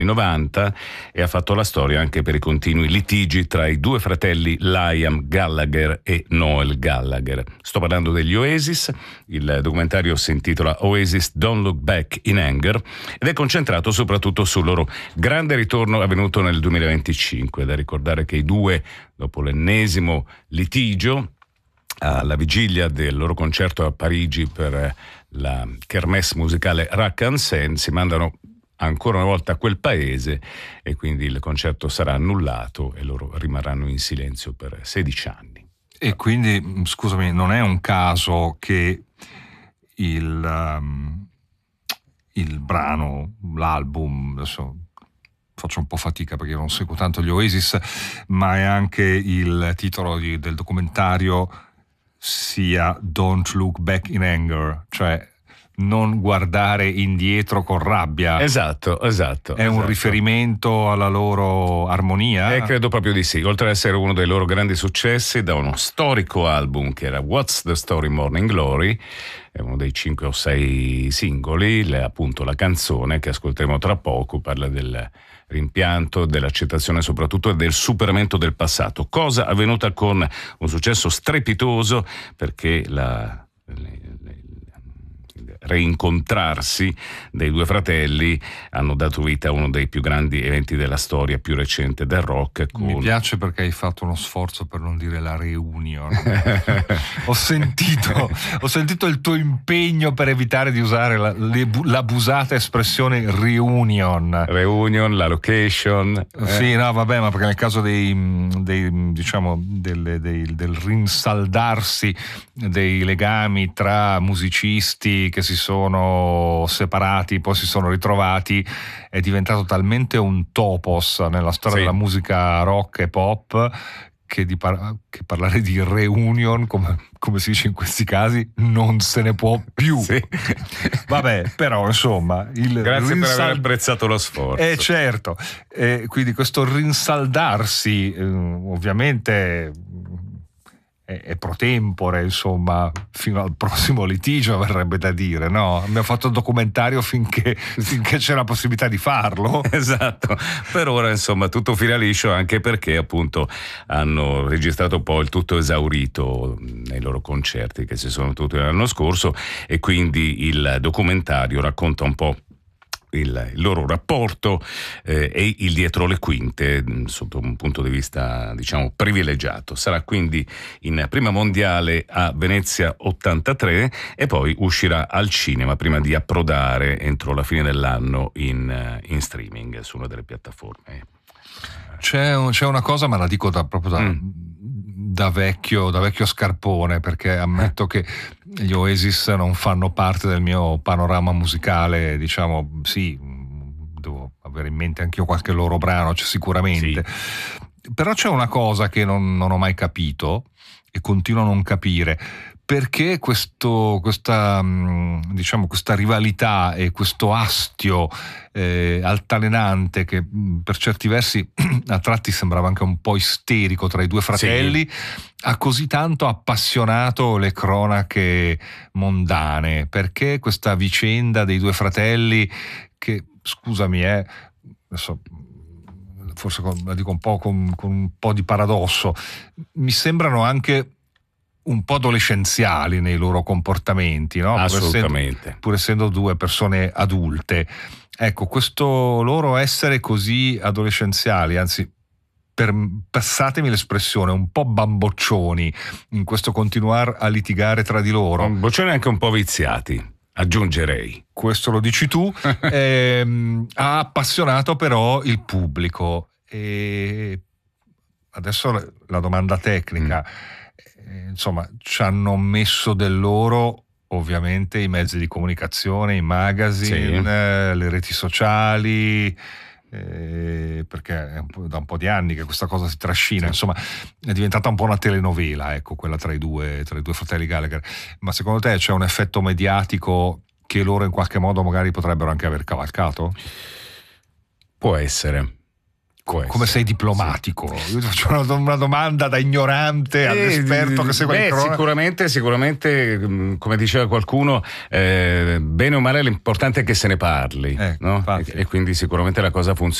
90 e ha fatto la storia anche per i continui litigi tra i due fratelli Liam Gallagher e Noel Gallagher. Sto parlando degli Oasis. Il documentario si intitola Oasis Don't Look Back in Anger ed è concentrato soprattutto sul loro grande ritorno avvenuto nel 2025. Da ricordare che i due, dopo l'ennesimo litigio, alla vigilia del loro concerto a Parigi per la kermesse musicale Rock and Sen, si mandano ancora una volta a quel paese e quindi il concerto sarà annullato e loro rimarranno in silenzio per 16 anni. E quindi, scusami, non è un caso che il brano, l'album, adesso faccio un po' fatica perché non seguo tanto gli Oasis, ma è anche il titolo del documentario sia Don't Look Back in Anger, cioè non guardare indietro con rabbia. Esatto. È un riferimento alla loro armonia? Credo proprio di sì. Oltre ad essere uno dei loro grandi successi, da uno storico album che era What's the Story Morning Glory, è uno dei 5 o 6 singoli, appunto la canzone che ascolteremo tra poco parla del rimpianto, dell'accettazione soprattutto e del superamento del passato, cosa avvenuta con un successo strepitoso perché reincontrarsi dei due fratelli hanno dato vita a uno dei più grandi eventi della storia più recente del rock. Mi piace perché hai fatto uno sforzo per non dire la reunion. ho sentito il tuo impegno per evitare di usare l'abusata espressione reunion, la location. Sì, no, vabbè, ma perché nel caso del rinsaldarsi dei legami tra musicisti che si sono separati, poi si sono ritrovati, è diventato talmente un topos nella storia della musica rock e pop che parlare di reunion, come si dice in questi casi, non se ne può più. Sì. Vabbè, però insomma grazie per aver apprezzato lo sforzo. Certo, quindi questo rinsaldarsi ovviamente è pro tempore, insomma, fino al prossimo litigio, verrebbe da dire, no? Abbiamo fatto il documentario finché c'è la possibilità di farlo. Esatto, per ora insomma tutto fila liscio, anche perché appunto hanno registrato poi il tutto esaurito nei loro concerti che si sono tenuti l'anno scorso e quindi il documentario racconta un po' il loro rapporto e il dietro le quinte sotto un punto di vista diciamo privilegiato. Sarà quindi in prima mondiale a Venezia 83 e poi uscirà al cinema prima di approdare entro la fine dell'anno in streaming su una delle piattaforme. C'è una cosa, ma la dico da vecchio scarpone, perché ammetto che gli Oasis non fanno parte del mio panorama musicale, diciamo. Sì, devo avere in mente anche io qualche loro brano, c'è sicuramente. Sì. Però c'è una cosa che non ho mai capito e continuo a non capire: perché questa rivalità e questo astio altalenante che per certi versi a tratti sembrava anche un po' isterico tra i due fratelli, ha così tanto appassionato le cronache mondane? Perché questa vicenda dei due fratelli che, scusami, adesso forse la dico un po' con un po' di paradosso, mi sembrano anche un po' adolescenziali nei loro comportamenti, no? Assolutamente. Pur essendo due persone adulte. Ecco, questo loro essere così adolescenziali, anzi, passatemi l'espressione, un po' bamboccioni, in questo continuare a litigare tra di loro. Bamboccioni anche un po' viziati, aggiungerei. Questo lo dici tu. Ha appassionato però il pubblico. E adesso la domanda tecnica. Insomma, ci hanno messo del loro ovviamente i mezzi di comunicazione, i magazine, le reti sociali, perché è da un po' di anni che questa cosa si trascina. Insomma, è diventata un po' una telenovela, ecco, quella tra i due fratelli Gallagher. Ma secondo te c'è un effetto mediatico che loro in qualche modo magari potrebbero anche aver cavalcato? Può essere. Come sei diplomatico? Io ti faccio una domanda da ignorante all'esperto che segue il cronaca. Sicuramente, come diceva qualcuno, bene o male l'importante è che se ne parli, no? E quindi sicuramente la cosa funziona.